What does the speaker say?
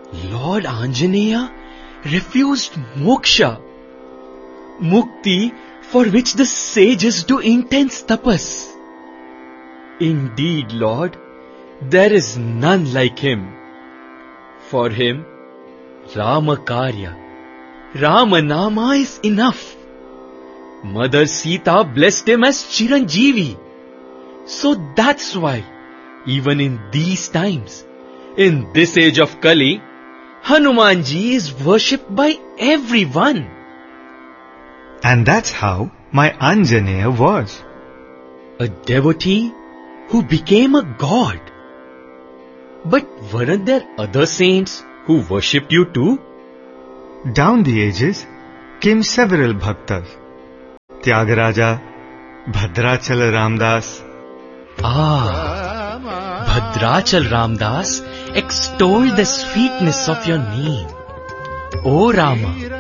Lord Anjaneya refused moksha, mukti, for which the sages do intense tapas. Indeed, Lord, there is none like him. For him, Rama Karya, Rama Nama is enough. Mother Sita blessed him as Chiranjeevi. So that's why, even in these times, in this age of Kali, Hanumanji is worshipped by everyone. And that's how my Anjaneya was. A devotee who became a god. But weren't there other saints who worshipped you too? Down the ages came several bhaktas. Tyagaraja, Bhadrachal Ramdas. Bhadrachal Ramdas extolled the sweetness of your name. O Rama,